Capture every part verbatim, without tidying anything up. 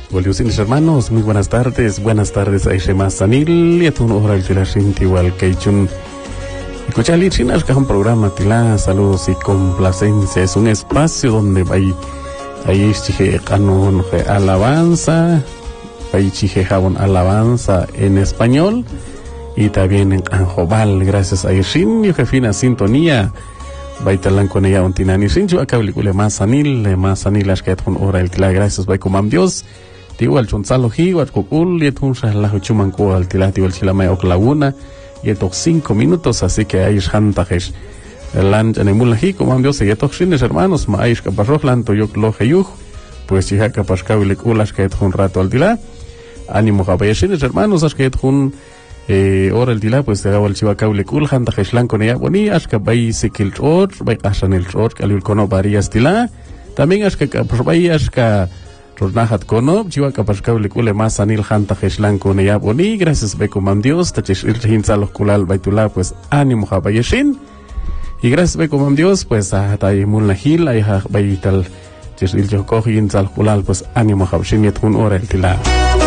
Volviusinis hermanos, muy buenas tardes, buenas tardes a Ishema Sanil, y a tu hora el tilashinti igual que chun. Escuchali chinas que es un programa tila, saludos y complacencia, es un espacio donde hay ahí chije canon alabanza, hay chije jabón alabanza en español y también en anjobal, gracias a Ishin y jefina sintonía. Baitalan con ella un tinani sinchu acá le más sanil, le más sanil as que un hora el tila, gracias bay comam Dios. Tigo al chunzalo higo al kukul y tun la chumanco al tila tigo el chilame ok laguna y estos cinco minutos, así que hay shantajes el lunch en el mulaji comam Dios y estos chines hermanos ma aish caparroflan to yok lo heyuj pues chiha capascau le kulas que un rato al tila ánimo jabayashines hermanos as que un eh hora el tila pues te hago el chivacau le kul shantajes lan con ella boni as que bay sikil chor bay asan el chor que al cono varias tila también as que bay as que Rosnahat kono, chiva capascable cule más sanil hanta heshlan con ella boni, gracias beco mam Dios, tachish irhin salos kulal baitula, pues ánimo habayeshin, y gracias beco mam Dios, pues a taimun la hil, ay ha baital, chish il jokohin sal kulal, pues ánimo habshin yet un hora el tila.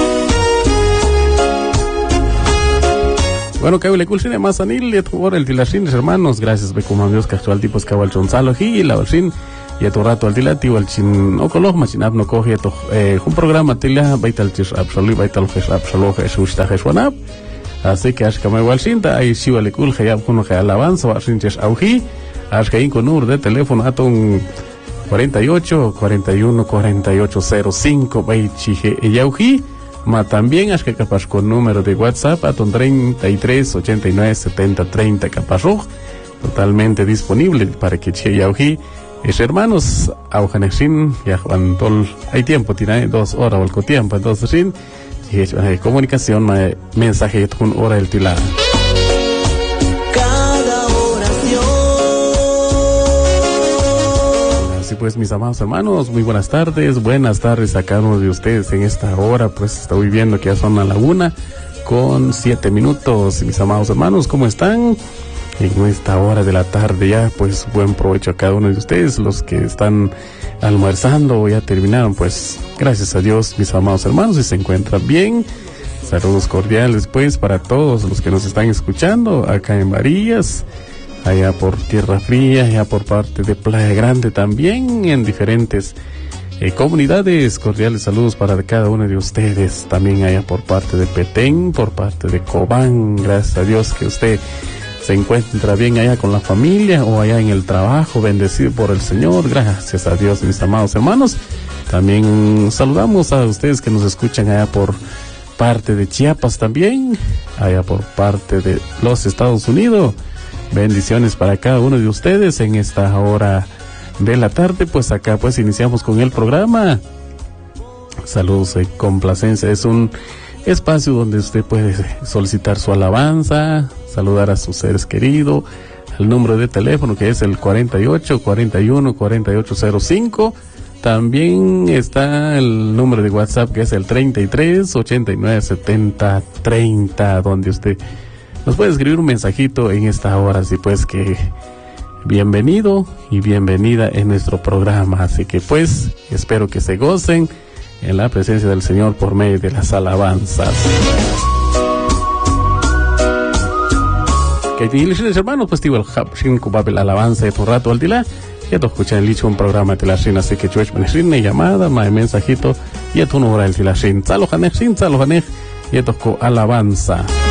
Bueno, que le culcine más sanil, yet un hora el tilashin, hermanos, gracias beco mam Dios, que actual tipos cabal chonzalo hi, la balshin, y a tu rato al tila tío al chin o color machinab no coge to eh un programa tila baital chis absolu baital jes absolu jes usta jes wanap así que ashka me igual cinta ahí si vale cool que ya uno que alabanza va sinches auji ashka in con número de teléfono aton cuarenta y ocho, cuarenta y uno, cuarenta y ocho cero cinco baichije y auji ma también ashka capaz con número de WhatsApp aton treinta y tres, ochenta y nueve, setenta, treinta capaz totalmente disponible para que che auji. Es hermanos, Aujanexin, ya Juan Tol, hay tiempo, tiene dos horas o algo tiempo, entonces sin eh, comunicación, eh, mensaje con hora el tila. Cada oración. Así pues, mis amados hermanos, muy buenas tardes, buenas tardes a cada uno de ustedes en esta hora, pues estoy viendo que ya son a la una con siete minutos, mis amados hermanos, ¿cómo están? En esta hora de la tarde ya, pues buen provecho a cada uno de ustedes, los que están almorzando o ya terminaron, pues gracias a Dios, mis amados hermanos, si se encuentran bien, saludos cordiales pues para todos los que nos están escuchando acá en Varillas, allá por Tierra Fría, allá por parte de Playa Grande también, en diferentes eh, comunidades, cordiales saludos para cada uno de ustedes, también allá por parte de Petén, por parte de Cobán, gracias a Dios que usted se encuentra bien allá con la familia o allá en el trabajo, bendecido por el Señor, gracias a Dios, mis amados hermanos. También saludamos a ustedes que nos escuchan allá por parte de Chiapas también, allá por parte de los Estados Unidos. Bendiciones para cada uno de ustedes en esta hora de la tarde, pues acá pues iniciamos con el programa. Saludos y complacencia, es un espacio donde usted puede solicitar su alabanza, saludar a sus seres queridos, el número de teléfono que es el cuarenta y ocho, cuarenta y uno, cuarenta y ocho cero cinco, también está el número de WhatsApp que es el treinta y tres, ochenta y nueve, setenta, treinta, donde usted nos puede escribir un mensajito en esta hora, así pues que bienvenido y bienvenida en nuestro programa, así que pues espero que se gocen en la presencia del Señor por medio de las alabanzas. Que diles hermanos, pues digo el hap sin kubabel alabanza de tu rato al dila. Ya te escuchan el dicho un programa de la sin así que chuech benesin llamada, ma mensajito, ya tu no hora el dila sin. Salo hanek sin salo hanek, ya tocó alabanza.